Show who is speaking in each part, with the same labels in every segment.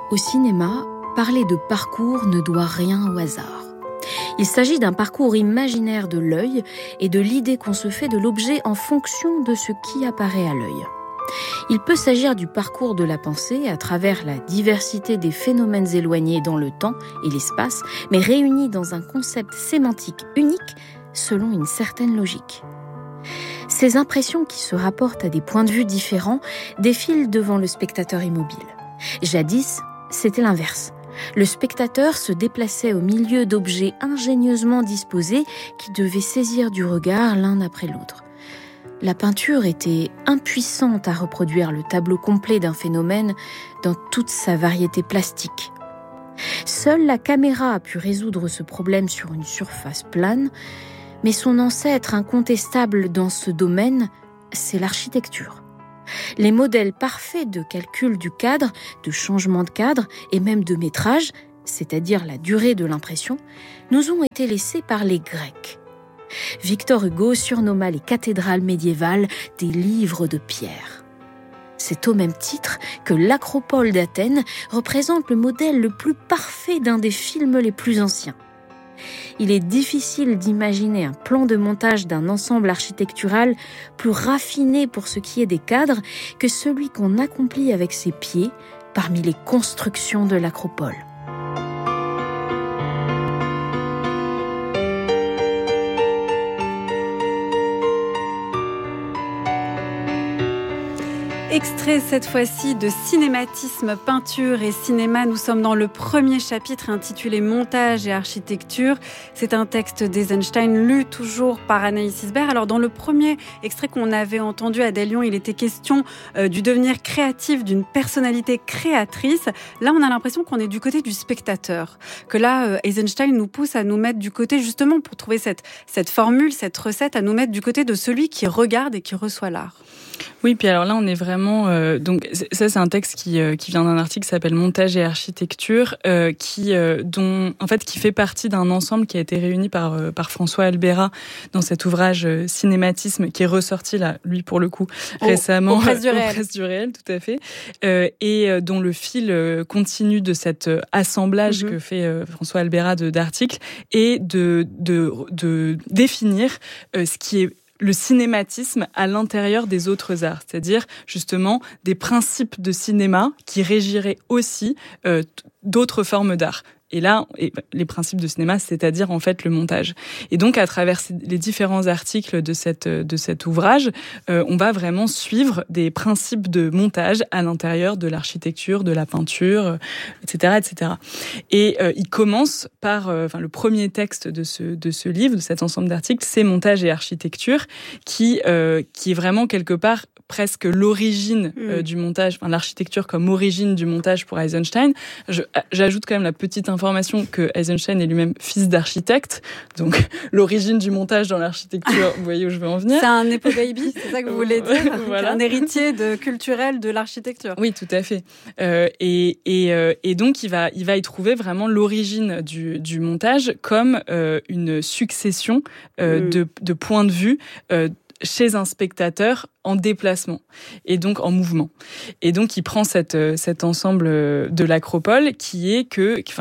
Speaker 1: Au cinéma, parler de parcours ne doit rien au hasard. Il s'agit d'un parcours imaginaire de l'œil et de l'idée qu'on se fait de l'objet en fonction de ce qui apparaît à l'œil. Il peut s'agir du parcours de la pensée à travers la diversité des phénomènes éloignés dans le temps et l'espace, mais réunis dans un concept sémantique unique selon une certaine logique. Ces impressions qui se rapportent à des points de vue différents défilent devant le spectateur immobile. Jadis, c'était l'inverse. Le spectateur se déplaçait au milieu d'objets ingénieusement disposés qui devaient saisir du regard l'un après l'autre. La peinture était impuissante à reproduire le tableau complet d'un phénomène dans toute sa variété plastique. Seule la caméra a pu résoudre ce problème sur une surface plane, mais son ancêtre incontestable dans ce domaine, c'est l'architecture. Les modèles parfaits de calcul du cadre, de changement de cadre et même de métrage, c'est-à-dire la durée de l'impression, nous ont été laissés par les Grecs. Victor Hugo surnomma les cathédrales médiévales des livres de pierre. C'est au même titre que l'Acropole d'Athènes représente le modèle le plus parfait d'un des films les plus anciens. Il est difficile d'imaginer un plan de montage d'un ensemble architectural plus raffiné pour ce qui est des cadres que celui qu'on accomplit avec ses pieds parmi les constructions de l'Acropole.
Speaker 2: Extrait cette fois-ci de Cinématisme, peinture et cinéma. Nous sommes dans le premier chapitre intitulé Montage et architecture. C'est un texte d'Eisenstein lu toujours par Anaïs Isbert. Alors dans le premier extrait qu'on avait entendu à Delion, il était question du devenir créatif d'une personnalité créatrice. Là, on a l'impression qu'on est du côté du spectateur. Que là, Eisenstein nous pousse à nous mettre du côté, justement, pour trouver cette formule, cette recette, à nous mettre du côté de celui qui regarde et qui reçoit l'art.
Speaker 3: Oui, puis alors là, on est vraiment... donc ça, c'est un texte qui vient d'un article qui s'appelle Montage et architecture, qui fait partie d'un ensemble qui a été réuni par François Albera dans cet ouvrage Cinématisme, qui est ressorti, là, lui, pour le coup, récemment.
Speaker 2: Aux Presses
Speaker 3: du réel, tout à fait. Et dont le fil continu de cet assemblage que fait François Albera d'articles est de définir ce qui est le cinématisme à l'intérieur des autres arts, c'est-à-dire justement des principes de cinéma qui régiraient aussi d'autres formes d'art. Et là, les principes de cinéma, c'est-à-dire en fait le montage. Et donc, à travers les différents articles de cet ouvrage, on va vraiment suivre des principes de montage à l'intérieur de l'architecture, de la peinture, etc., etc. Et il commence par, le premier texte de ce livre, de cet ensemble d'articles, c'est Montage et architecture, qui est vraiment quelque part presque l'origine du montage, l'architecture comme origine du montage pour Eisenstein. J'ajoute quand même la petite information que Eisenstein est lui-même fils d'architecte, donc l'origine du montage dans l'architecture, vous voyez où je veux en venir.
Speaker 2: C'est un Nepo baby, c'est ça que vous voulez dire,
Speaker 3: voilà.
Speaker 2: Un héritier culturel de l'architecture.
Speaker 3: Oui, tout à fait. Et donc il va y trouver vraiment l'origine du montage comme une succession de points de vue chez un spectateur en déplacement et donc en mouvement. Et donc il prend cet ensemble de l'Acropole qui est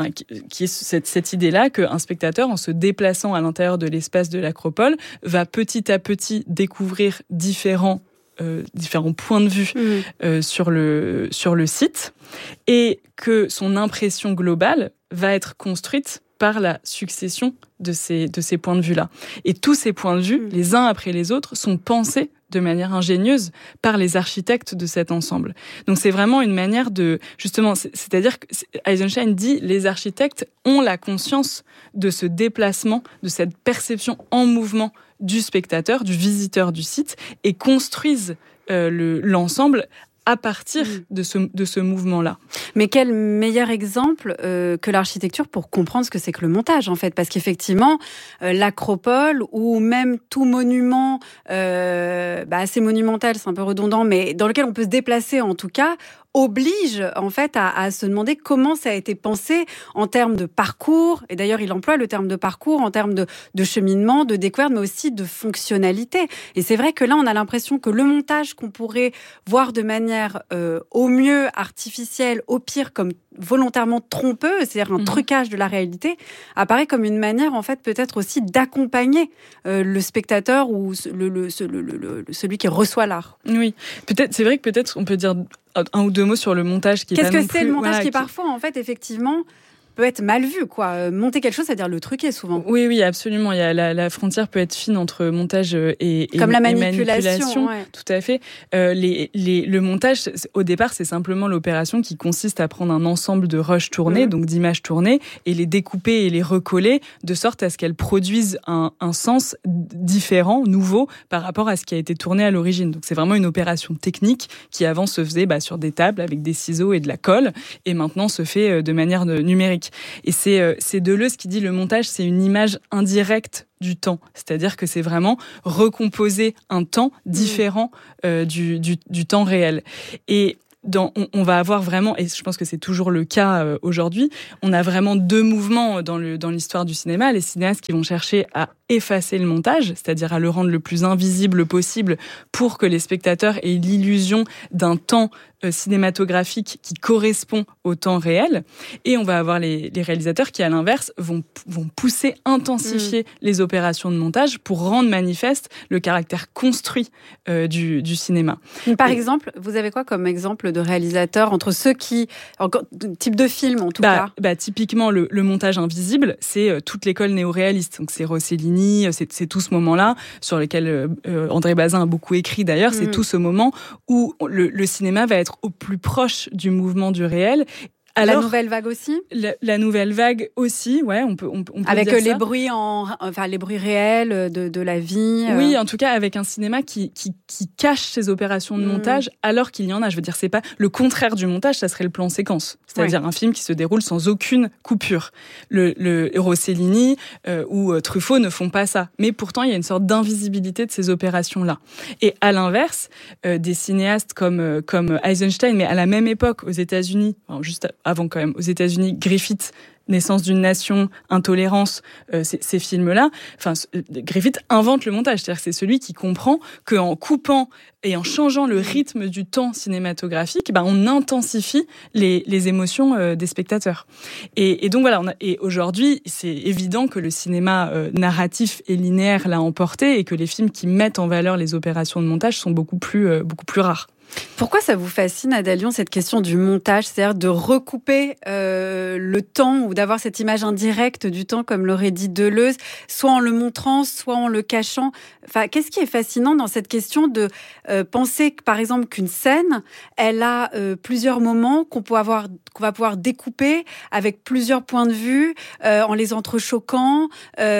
Speaker 3: cette idée-là qu'un spectateur, en se déplaçant à l'intérieur de l'espace de l'Acropole, va petit à petit découvrir différents points de vue sur le site, et que son impression globale va être construite par la succession de ces points de vue-là. Et tous ces points de vue, les uns après les autres, sont pensés de manière ingénieuse par les architectes de cet ensemble. Donc c'est vraiment une manière de... Justement, c'est-à-dire que Eisenstein dit les architectes ont la conscience de ce déplacement, de cette perception en mouvement du spectateur, du visiteur du site, et construisent l'ensemble à partir de ce mouvement-là.
Speaker 2: Mais quel meilleur exemple que l'architecture pour comprendre ce que c'est que le montage, en fait. Parce qu'effectivement, l'Acropole, ou même tout monument assez monumental, c'est un peu redondant, mais dans lequel on peut se déplacer, en tout cas, oblige en fait à se demander comment ça a été pensé en termes de parcours. Et d'ailleurs, il emploie le terme de parcours en termes de cheminement, de découverte, mais aussi de fonctionnalité. Et c'est vrai que là, on a l'impression que le montage qu'on pourrait voir de manière au mieux artificielle, au pire comme volontairement trompeuse, c'est-à-dire un trucage de la réalité, apparaît comme une manière en fait peut-être aussi d'accompagner le spectateur ou celui qui reçoit l'art.
Speaker 3: Oui, peut-être. C'est vrai que peut-être on peut dire un ou deux mots sur le montage qui est
Speaker 2: Qu'est-ce
Speaker 3: pas
Speaker 2: que
Speaker 3: non
Speaker 2: c'est
Speaker 3: plus,
Speaker 2: le montage
Speaker 3: voilà,
Speaker 2: qui parfois en fait effectivement peut être mal vu, quoi. Monter quelque chose, c'est-à-dire le truquer souvent.
Speaker 3: Oui, absolument. Il y a la frontière peut être fine entre montage et
Speaker 2: comme la
Speaker 3: manipulation.
Speaker 2: Ouais.
Speaker 3: Tout à fait. Le montage, au départ, c'est simplement l'opération qui consiste à prendre un ensemble de rushs tournés, donc d'images tournées, et les découper et les recoller de sorte à ce qu'elles produisent un sens différent, nouveau, par rapport à ce qui a été tourné à l'origine. Donc c'est vraiment une opération technique qui avant se faisait sur des tables avec des ciseaux et de la colle, et maintenant se fait de manière numérique. Et c'est Deleuze qui dit le montage, c'est une image indirecte du temps. C'est-à-dire que c'est vraiment recomposer un temps différent du temps réel. Et on va avoir vraiment, et je pense que c'est toujours le cas aujourd'hui, on a vraiment deux mouvements dans l'histoire du cinéma. Les cinéastes qui vont chercher à effacer le montage, c'est-à-dire à le rendre le plus invisible possible pour que les spectateurs aient l'illusion d'un temps cinématographique qui correspond au temps réel. Et on va avoir les réalisateurs qui, à l'inverse, vont pousser, intensifier les opérations de montage pour rendre manifeste le caractère construit du cinéma.
Speaker 2: Par exemple, vous avez quoi comme exemple de réalisateur entre ceux qui... type de film, en tout cas
Speaker 3: typiquement, le montage invisible, c'est toute l'école néo-réaliste. Donc c'est Rossellini, c'est tout ce moment-là, sur lequel André Bazin a beaucoup écrit d'ailleurs. C'est tout ce moment où le cinéma va être au plus proche du mouvement du réel.
Speaker 2: Alors, la nouvelle vague aussi.
Speaker 3: La nouvelle vague aussi, ouais, on peut
Speaker 2: avec
Speaker 3: dire
Speaker 2: les
Speaker 3: ça.
Speaker 2: bruits les bruits réels de la vie.
Speaker 3: Oui, en tout cas avec un cinéma qui cache ses opérations de montage alors qu'il y en a. Je veux dire, c'est pas le contraire du montage, ça serait le plan séquence, c'est-à-dire un film qui se déroule sans aucune coupure. Le Rossellini ou Truffaut ne font pas ça, mais pourtant il y a une sorte d'invisibilité de ces opérations-là. Et à l'inverse, des cinéastes comme Eisenstein, mais à la même époque aux États-Unis, juste avant quand même, aux États-Unis, Griffith, Naissance d'une nation, Intolérance, ces films-là, Griffith invente le montage, c'est-à-dire que c'est celui qui comprend qu'en coupant et en changeant le rythme du temps cinématographique, on intensifie les émotions des spectateurs. Et donc voilà, et aujourd'hui, c'est évident que le cinéma narratif et linéaire l'a emporté et que les films qui mettent en valeur les opérations de montage sont beaucoup plus rares.
Speaker 2: Pourquoi ça vous fascine, Ada Lyon, cette question du montage, c'est-à-dire de recouper le temps ou d'avoir cette image indirecte du temps, comme l'aurait dit Deleuze, soit en le montrant, soit en le cachant. Qu'est-ce qui est fascinant dans cette question de penser, par exemple, qu'une scène, elle a plusieurs moments qu'on va pouvoir découper avec plusieurs points de vue, en les entrechoquant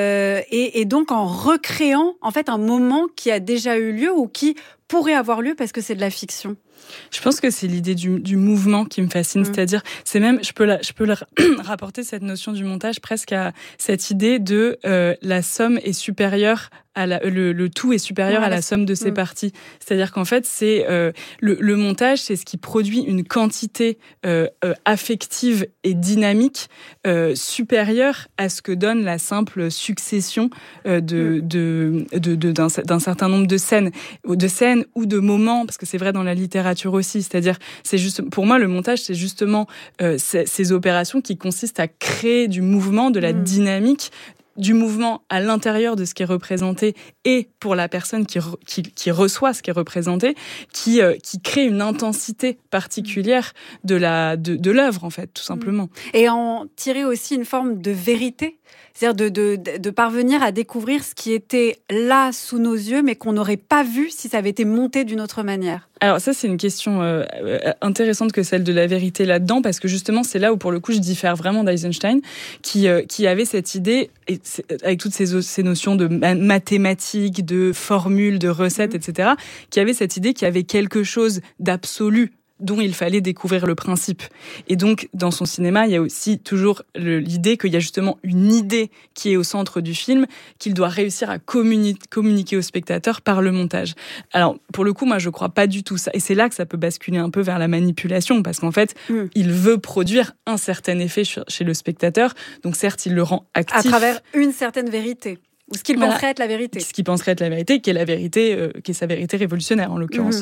Speaker 2: et donc en recréant en fait un moment qui a déjà eu lieu ou qui pourrait avoir lieu parce que c'est de la fiction.
Speaker 3: Je pense que c'est l'idée du mouvement qui me fascine, c'est-à-dire, c'est même, je peux rapporter cette notion du montage presque à cette idée de la somme est supérieure le tout est supérieur à la somme de ses parties. C'est-à-dire qu'en fait, c'est le montage, c'est ce qui produit une quantité affective et dynamique supérieure à ce que donne la simple succession d'un certain nombre de scènes ou de moments, parce que c'est vrai dans la littérature aussi. C'est-à-dire, c'est juste, pour moi, le montage, c'est justement ces opérations qui consistent à créer du mouvement, de la dynamique, du mouvement à l'intérieur de ce qui est représenté et pour la personne qui reçoit ce qui est représenté, qui crée une intensité particulière de l'œuvre, en fait, tout simplement.
Speaker 2: Et en tirer aussi une forme de vérité, c'est-à-dire de parvenir à découvrir ce qui était là sous nos yeux, mais qu'on n'aurait pas vu si ça avait été monté d'une autre manière.
Speaker 3: Alors ça, c'est une question intéressante que celle de la vérité là-dedans, parce que justement, c'est là où, pour le coup, je diffère vraiment d'Eisenstein, qui avait cette idée, et avec toutes ces notions de mathématiques, de formules, de recettes, etc., qui avait cette idée qu'il y avait quelque chose d'absolu dont il fallait découvrir le principe. Et donc, dans son cinéma, il y a aussi toujours l'idée qu'il y a justement une idée qui est au centre du film, qu'il doit réussir à communiquer au spectateur par le montage. Alors, pour le coup, moi, je crois pas du tout ça. Et c'est là que ça peut basculer un peu vers la manipulation, parce qu'en fait, il veut produire un certain effet chez le spectateur. Donc, certes, il le rend actif.
Speaker 2: À travers une certaine vérité. Ou ce qu'il penserait être la vérité.
Speaker 3: Ce qu'il penserait être la vérité, qui est la vérité, qui est sa vérité révolutionnaire, en l'occurrence.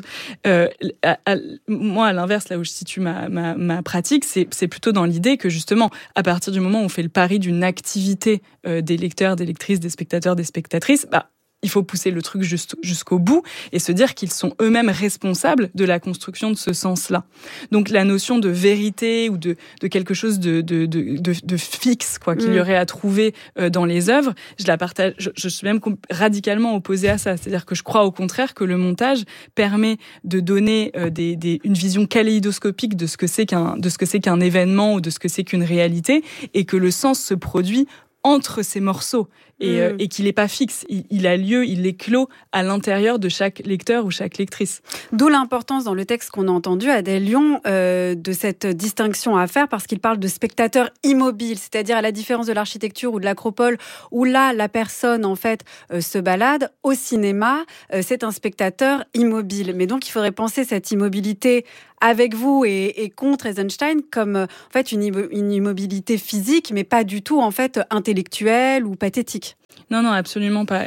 Speaker 3: Moi, à l'inverse, là où je situe ma pratique, c'est plutôt dans l'idée que, justement, à partir du moment où on fait le pari d'une activité des lecteurs, des lectrices, des spectateurs, des spectatrices, il faut pousser le truc jusqu'au bout et se dire qu'ils sont eux-mêmes responsables de la construction de ce sens-là. Donc la notion de vérité ou de quelque chose de fixe, quoi, qu'il y aurait à trouver dans les œuvres, je la partage. Je suis même radicalement opposée à ça. C'est-à-dire que je crois au contraire que le montage permet de donner une vision kaléidoscopique de ce que c'est qu'un événement ou de ce que c'est qu'une réalité, et que le sens se produit entre ces morceaux et qu'il n'est pas fixe. Il a lieu, il éclot à l'intérieur de chaque lecteur ou chaque lectrice.
Speaker 2: D'où l'importance dans le texte qu'on a entendu, Adèle Lyon, de cette distinction à faire, parce qu'il parle de spectateur immobile, c'est-à-dire à la différence de l'architecture ou de l'acropole, où là, la personne, en fait, se balade. Au cinéma, c'est un spectateur immobile. Mais donc, il faudrait penser cette immobilité avec vous et contre Eisenstein comme en fait une immobilité physique, mais pas du tout en fait intellectuelle ou pathétique.
Speaker 3: Non, absolument pas.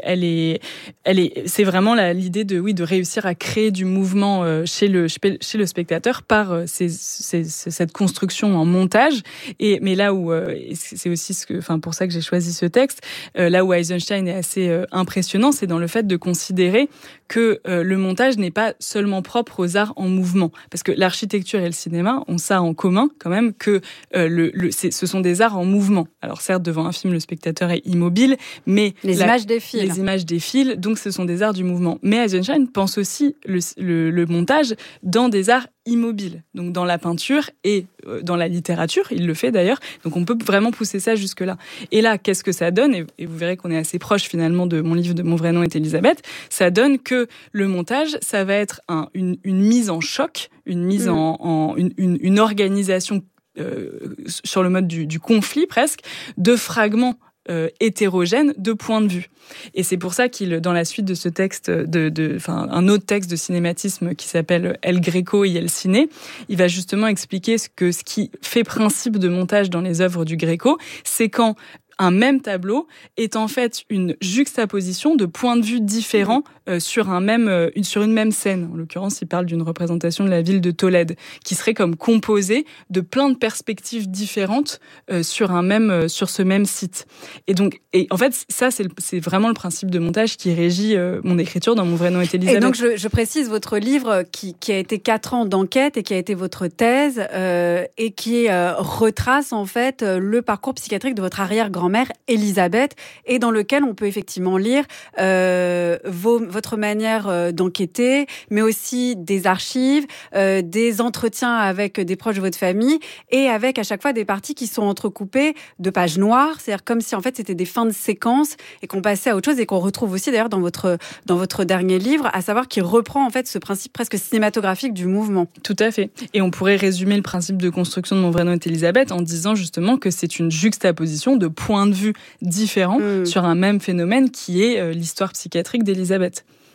Speaker 3: C'est vraiment l'idée de réussir à créer du mouvement chez le spectateur par cette construction en montage. Mais là où c'est aussi pour ça que j'ai choisi ce texte, là où Eisenstein est assez impressionnant, c'est dans le fait de considérer que le montage n'est pas seulement propre aux arts en mouvement, parce que l'architecture et le cinéma ont ça en commun quand même, que ce sont des arts en mouvement. Alors certes, devant un film, le spectateur est immobile, mais
Speaker 2: les images défilent.
Speaker 3: Les images défilent, donc ce sont des arts du mouvement. Mais Eisenstein pense aussi le montage dans des arts immobiles, donc dans la peinture et dans la littérature, il le fait d'ailleurs, donc on peut vraiment pousser ça jusque-là. Et là, qu'est-ce que ça donne ? Et vous verrez qu'on est assez proche finalement de mon livre de Mon vrai nom est Elisabeth. Ça donne que le montage, ça va être une mise en choc, une mise une organisation sur le mode du conflit presque, de fragments hétérogène de points de vue. Et c'est pour ça qu'il, dans la suite de ce texte, un autre texte de cinématisme qui s'appelle El Greco y el Cine, il va justement expliquer ce qui fait principe de montage dans les œuvres du Greco, c'est quand un même tableau est en fait une juxtaposition de points de vue différents sur une même scène. En l'occurrence, il parle d'une représentation de la ville de Tolède, qui serait comme composée de plein de perspectives différentes sur ce même site. Et en fait, ça, c'est vraiment le principe de montage qui régit mon écriture dans Mon vrai nom est Elisabeth.
Speaker 2: Et donc, je précise, votre livre qui a été 4 ans d'enquête et qui a été votre thèse et qui retrace en fait le parcours psychiatrique de votre arrière-grand-mère Elisabeth, et dans lequel on peut effectivement lire votre manière d'enquêter, mais aussi des archives, des entretiens avec des proches de votre famille, et avec à chaque fois des parties qui sont entrecoupées de pages noires, c'est-à-dire comme si en fait c'était des fins de séquence et qu'on passait à autre chose, et qu'on retrouve aussi d'ailleurs dans votre dernier livre, à savoir qu'il reprend en fait ce principe presque cinématographique du mouvement.
Speaker 3: Tout à fait. Et on pourrait résumer le principe de construction de Mon vrai nom est Elisabeth en disant justement que c'est une juxtaposition de points de vue différents sur un même phénomène qui est l'histoire psychiatrique d'Elisabeth.